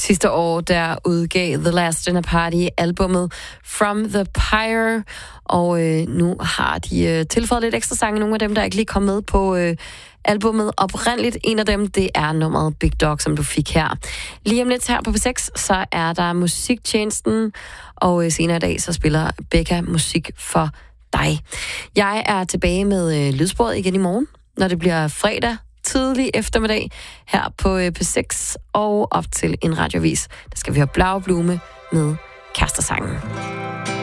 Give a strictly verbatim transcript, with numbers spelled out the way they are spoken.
Sidste år, der udgav The Last Dinner Party albummet From the Pyre, og øh, nu har de øh, tilføjet lidt ekstra sange, nogle af dem, der ikke lige kom med på øh, albummet oprindeligt. En af dem, det er nummeret Big Dog, som du fik her. Lige om lidt her på P seks, så er der Musiktjenesten, og øh, senere i dag, så spiller Becca musik for dig. Jeg er tilbage med øh, lydsporet igen i morgen, når det bliver fredag, tidlig eftermiddag her på P seks og op til en radiovis. Der skal vi høre Blaue Blume med Kærestesangen.